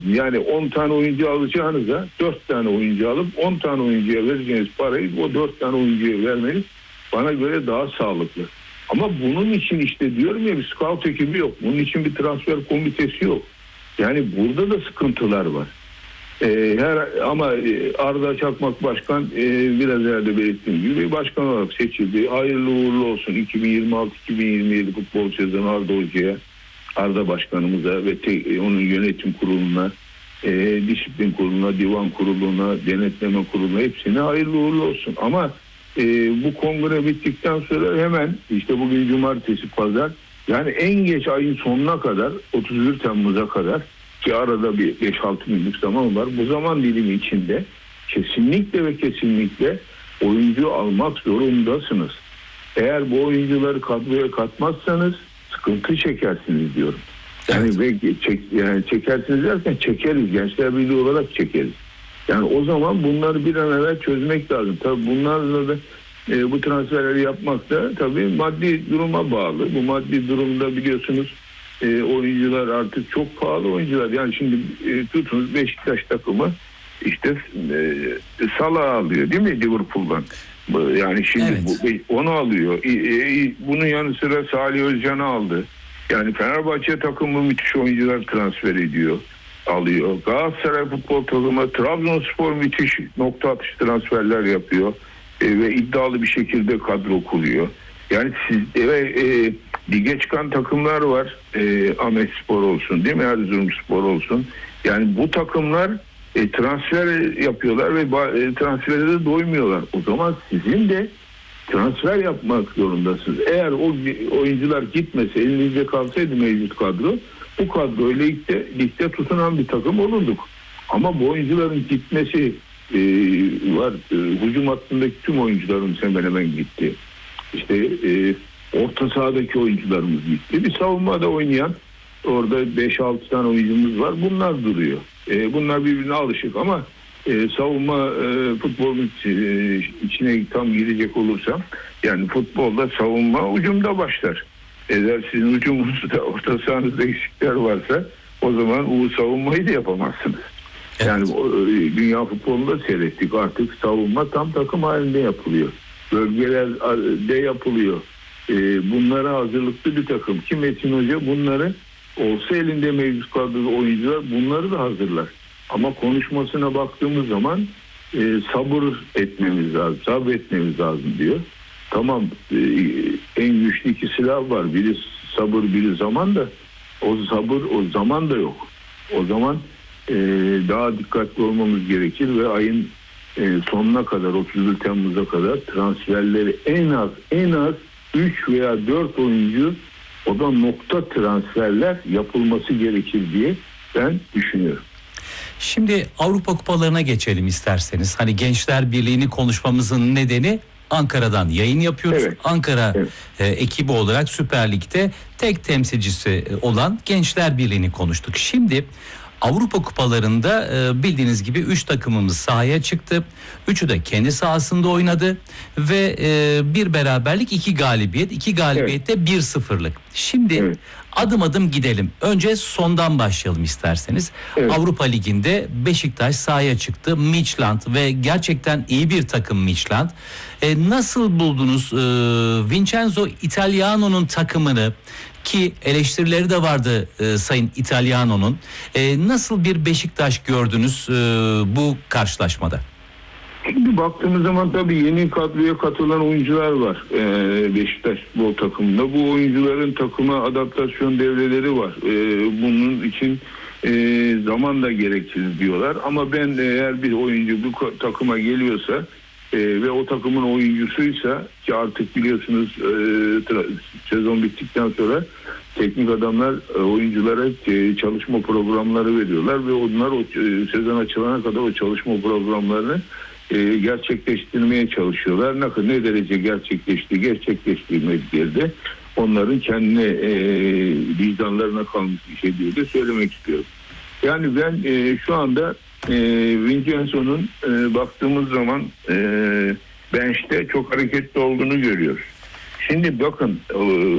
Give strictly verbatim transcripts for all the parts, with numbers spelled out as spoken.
Yani on tane oyuncu alacağınıza dört tane oyuncu alıp on tane oyuncuya vereceğiniz parayı o dört tane oyuncuya vermeniz bana göre daha sağlıklı. Ama bunun için işte diyorum ya bir scout ekibi yok. Bunun için bir transfer komitesi yok. Yani burada da sıkıntılar var. Ee, her ama Arda Çakmak Başkan e, biraz evvel belirttiğim gibi başkan olarak seçildi. Hayırlı uğurlu olsun iki bin yirmi altı iki bin yirmi yedi futbol sezonu Arda Hoca'ya, Arda Başkanımıza ve te, onun yönetim kuruluna, e, disiplin kuruluna, divan kuruluna, denetleme kuruluna hepsine hayırlı uğurlu olsun. Ama e, bu kongre bittikten sonra hemen işte bugün cumartesi pazar yani en geç ayın sonuna kadar otuz bir Temmuz'a kadar ki arada bir beş altı günlük zaman var. Bu zaman dilimi içinde kesinlikle ve kesinlikle oyuncu almak zorundasınız. Eğer bu oyuncuları kadroya katmazsanız sıkıntı çekersiniz diyorum. Yani, evet. ve çek, yani çekersiniz derken çekeriz. Gençler Birliği olarak çekeriz. Yani o zaman bunları bir an evvel çözmek lazım. Tabii bunlarla da e, bu transferleri yapmak da tabii maddi duruma bağlı. Bu maddi durumda biliyorsunuz E, oyuncular artık çok pahalı oyuncular. Yani şimdi e, tutunuz Beşiktaş takımı işte e, Salah alıyor değil mi Liverpool'dan? Yani şimdi evet. bu, onu alıyor. E, e, bunun yanı sıra Salih Özcan'ı aldı. Yani Fenerbahçe takımı müthiş oyuncular transfer ediyor. Alıyor. Galatasaray futbol takımı, Trabzonspor müthiş nokta atışı transferler yapıyor. E, ve iddialı bir şekilde kadro kuruyor. Yani siz ve e, lige çıkan takımlar var. E, Ahmetspor olsun değil mi? Erzurumspor olsun. Yani bu takımlar e, transfer yapıyorlar ve e, transfere de doymuyorlar. O zaman sizin de transfer yapmak zorundasınız. Eğer o oyuncular gitmese, elinizde kalsaydı mevcut kadro, bu kadroyla ligde, ligde tutunan bir takım olurduk. Ama bu oyuncuların gitmesi e, var. E, hücum hattındaki tüm oyuncuların hemen hemen gitti. İşte e, orta sahadaki oyuncularımız gitti. Bir savunmada oynayan orada beş altı tane oyuncumuz var. Bunlar duruyor. E, bunlar birbirine alışık ama e, savunma e, futbolun e, içine tam girecek olursam yani futbolda savunma hücumda başlar. Eğer sizin hücumunuzda orta sahanızda eksikler varsa o zaman o savunmayı da yapamazsınız. Evet. Yani o, dünya futbolunda seyrettik artık savunma tam takım halinde yapılıyor. Bölgelerde yapılıyor. Ee, bunlara hazırlıklı bir takım. Ki Metin Hoca bunları olsa elinde mevcut kadroda oyuncular bunları da hazırlar. Ama konuşmasına baktığımız zaman e, sabır etmemiz lazım, sabretmemiz lazım diyor. Tamam e, en güçlü iki silah var. Biri sabır, biri zaman da o sabır, o zaman da yok. O zaman e, daha dikkatli olmamız gerekir ve ayın e, sonuna kadar otuz bir Temmuz'a kadar transferleri en az en az üç veya dört oyuncu o da nokta transferler yapılması gerekir diye ben düşünüyorum. Şimdi Avrupa kupalarına geçelim isterseniz. Hani Gençler Birliği'ni konuşmamızın nedeni Ankara'dan yayın yapıyoruz. Evet. Ankara evet. E, ekibi olarak Süper Lig'de tek temsilcisi olan Gençler Birliği'ni konuştuk. Şimdi Avrupa kupalarında e, bildiğiniz gibi üç takımımız sahaya çıktı. Üçü de kendi sahasında oynadı ve e, bir beraberlik, iki galibiyet. iki galibiyette evet. bir sıfırlık. Şimdi evet. adım adım gidelim. Önce sondan başlayalım isterseniz. Evet. Avrupa Ligi'nde Beşiktaş sahaya çıktı. Midtjylland ve gerçekten iyi bir takım Midtjylland. E, nasıl buldunuz e, Vincenzo Italiano'nun takımını? Ki eleştirileri de vardı e, Sayın Italiano'nun. E, nasıl bir Beşiktaş gördünüz e, bu karşılaşmada? Şimdi baktığımız zaman tabii yeni kadroya katılan oyuncular var e, Beşiktaş futbol takımında. Bu oyuncuların takıma adaptasyon devreleri var. E, bunun için e, zaman da gerekir diyorlar. Ama ben eğer bir oyuncu bu takıma geliyorsa e, ve o takımın oyuncusuysa ki artık biliyorsunuz e, tra- sezon bittikten sonra teknik adamlar e, oyunculara e, çalışma programları veriyorlar ve onlar o e, sezon açılana kadar o çalışma programlarını e, gerçekleştirmeye çalışıyorlar. Ne, ne derece gerçekleşti, gerçekleştirmedikleri onların kendine e, vicdanlarına kalmış bir şey diye de söylemek istiyorum. Yani ben e, şu anda e, Vincenzo'nun e, baktığımız zaman e, bench'te çok hareketli olduğunu görüyoruz. Şimdi bakın e,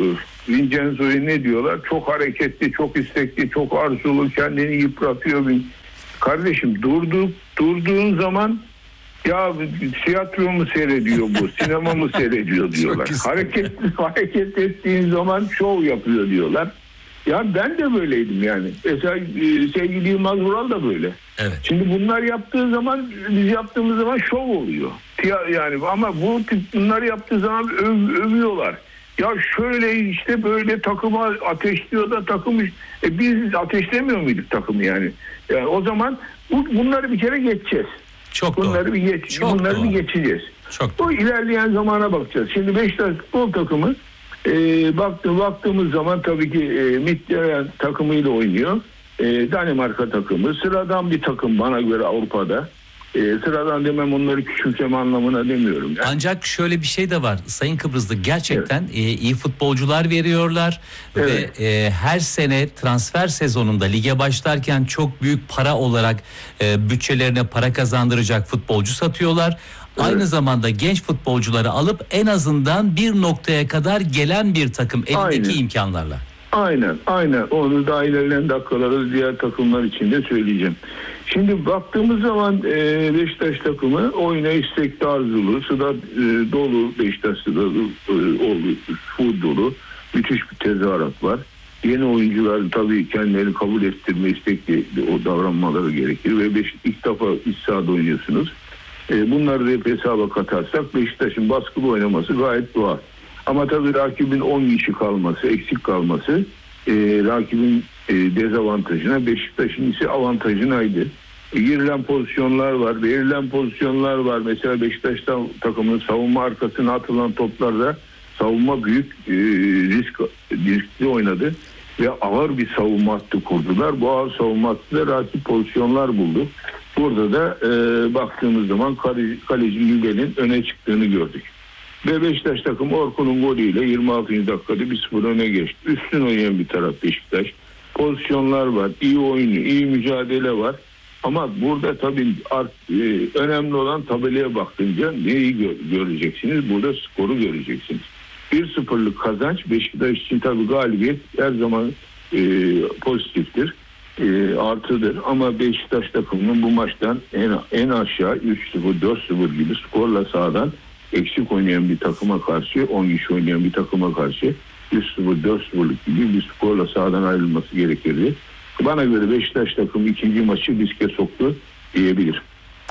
Vincenzo'yu ne diyorlar? Çok hareketli, çok istekli, çok arzulu, kendini yıpratıyor. Kardeşim durdu, durduğun zaman ya tiyatro mu seyrediyor bu, sinema mı seyrediyor diyorlar. Hareket, hareket ettiğin zaman şov yapıyor diyorlar. Ya ben de böyleydim yani. Mesela sevgili Yılmaz Vural da böyle. Evet. Şimdi bunlar yaptığı zaman, biz yaptığımız zaman şov oluyor. Yani ama bu bunlar yaptığı zaman öv, övüyorlar. Ya şöyle işte böyle takıma ateşliyor da takım. E biz ateşlemiyor muyduk takımı yani? Yani o zaman bu, bunları bir kere geçeceğiz. Çok bunları doğru. bir geç, Çok bunları doğru. bir geçeceğiz. Çok o ilerleyen zamana bakacağız. Şimdi Beşiktaş futbol takımı e, baktı, baktığımız zaman tabii ki e, Midtjylland takımıyla oynuyor. E, Danimarka takımı sıradan bir takım bana göre Avrupa'da. E, sıradan demem, onları küçümseme anlamına demiyorum. Yani. Ancak şöyle bir şey de var Sayın Kıbrıslı, gerçekten evet. e, iyi futbolcular veriyorlar evet. ve e, her sene transfer sezonunda lige başlarken çok büyük para olarak e, bütçelerine para kazandıracak futbolcu satıyorlar. Evet. Aynı zamanda genç futbolcuları alıp en azından bir noktaya kadar gelen bir takım elindeki Aynen. imkanlarla. Aynen, aynen. Onu da ilerleyen dakikalarda diğer takımlar için de söyleyeceğim. Şimdi baktığımız zaman e, Beşiktaş takımı oyuna istekli, arzulu, sıda e, dolu, Beşiktaş sıda e, full dolu. Müthiş bir tezahürat var. Yeni oyuncular tabii kendilerini kabul ettirme istekli o davranmaları gerekir ve beş, ilk defa iç sahada oynuyorsunuz. E, bunları da hep hesaba katarsak Beşiktaş'ın baskılı oynaması gayet doğal. Ama tabii rakibin on kişi kalması, eksik kalması e, rakibin e, dezavantajına, Beşiktaş'ın ise avantajınaydı. E, girilen pozisyonlar var, verilen pozisyonlar var. Mesela Beşiktaş takımının savunma arkasına atılan toplarda savunma büyük e, risk riskli oynadı ve ağır bir savunma hattı kurdular. Bu ağır savunma hattında rakip pozisyonlar buldu. Burada da e, baktığımız zaman kaleci, kaleci Yügel'in öne çıktığını gördük. Ve Beşiktaş takımı Orkun'un golüyle yirmi altıncı dakikada bir sıfır öne geçti. Üstün oynayan bir taraf Beşiktaş. Pozisyonlar var, iyi oyunu, iyi mücadele var. Ama burada tabii art, e, önemli olan tabelaya bakınca neyi gö- göreceksiniz? Burada skoru göreceksiniz. bir sıfırlık kazanç Beşiktaş için tabii galibiyet her zaman e, pozitiftir, e, artıdır. Ama Beşiktaş takımının bu maçtan en, en aşağı üç sıfır, dört sıfır gibi skorla sahadan eksik oynayan bir takıma karşı, on kişi oynayan bir takıma karşı üç sıfır, dört sıfırlık gibi bir skorla sahadan ayrılması gerekirdi. Bana göre Beşiktaş takımı ikinci maçı riske soktu diyebilir.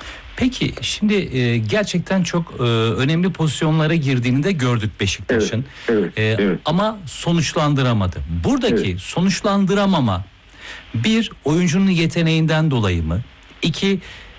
Peki şimdi e, gerçekten çok e, önemli pozisyonlara girdiğini de gördük Beşiktaş'ın. Evet, evet, e, evet. Ama sonuçlandıramadı. Buradaki evet. sonuçlandıramama bir, oyuncunun yeteneğinden dolayı mı? İki,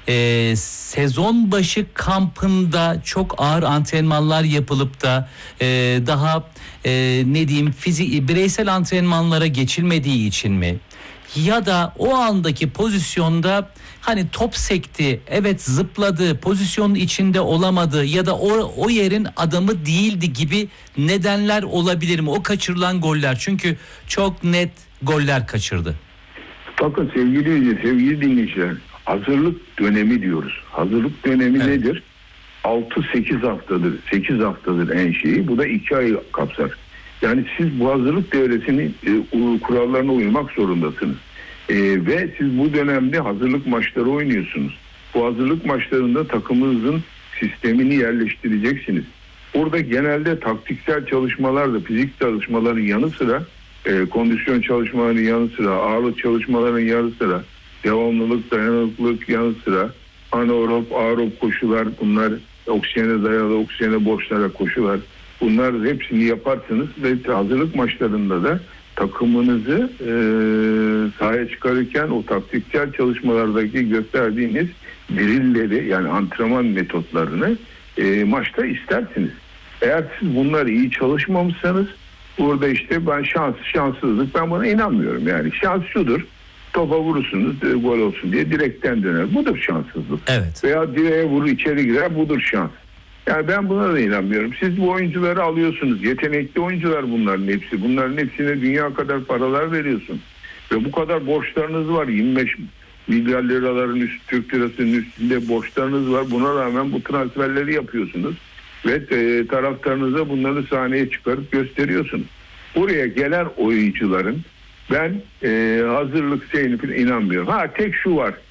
e, sezon başı kampında çok ağır antrenmanlar yapılıp da e, daha e, ne diyeyim fizik bireysel antrenmanlara geçilmediği için mi? Ya da o andaki pozisyonda hani top sekti, evet zıpladı, pozisyonun içinde olamadı ya da o, o yerin adamı değildi gibi nedenler olabilir mi? O kaçırılan goller, çünkü çok net goller kaçırdı. Bakın sevgili sevgili dinleyiciler, hazırlık dönemi diyoruz. Hazırlık dönemi evet. nedir? altı sekiz haftadır. sekiz haftadır en şeyi. Bu da iki ay kapsar. Yani siz bu hazırlık devresinin e, kurallarına uymak zorundasınız. E, ve siz bu dönemde hazırlık maçları oynuyorsunuz. Bu hazırlık maçlarında takımınızın sistemini yerleştireceksiniz. Orada genelde taktiksel çalışmalar da, fizik çalışmaların yanı sıra, e, kondisyon çalışmalarının yanı sıra, ağırlık çalışmalarının yanı sıra, devamlılık, dayanıklılık yanı sıra, anaerob, aerob koşular, bunlar oksijene dayalı, oksijene boşlara koşular. Bunlar hepsini yaparsınız ve hazırlık maçlarında da takımınızı e, sahaya çıkarırken o taktiksel çalışmalardaki gösterdiğiniz drillleri, yani antrenman metotlarını e, maçta istersiniz. Eğer siz bunları iyi çalışmamışsanız burada işte ben şans, şanssızlık, ben buna inanmıyorum. Yani şans şudur: topa vurursunuz, e, gol olsun diye direkten döner. Budur şanssızlık. Evet. Veya direğe vurur, içeri girer, budur şans. Yani ben buna da inanmıyorum. Siz bu oyuncuları alıyorsunuz. Yetenekli oyuncular bunların hepsi. Bunların hepsine dünya kadar paralar veriyorsun. Ve bu kadar borçlarınız var. yirmi beş milyar liraların üst, Türk lirasının üstünde borçlarınız var. Buna rağmen bu transferleri yapıyorsunuz. Ve e, taraftarınıza bunları sahneye çıkarıp gösteriyorsunuz. buraya gelen oyuncuların ben e, hazırlık şeyine inanmıyorum. Ha tek şu var.